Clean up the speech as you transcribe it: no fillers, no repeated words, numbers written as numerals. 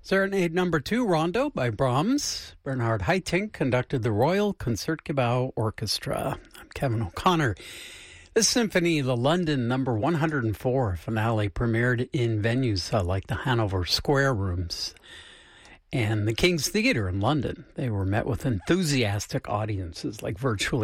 Serenade number 2, Rondo by Brahms. Bernhard Haitink conducted the Royal Concertgebouw Orchestra. I'm Kevin O'Connor. This symphony, the London number 104 finale, premiered in venues like the Hanover Square Rooms and the King's Theatre in London. They were met with enthusiastic audiences like virtually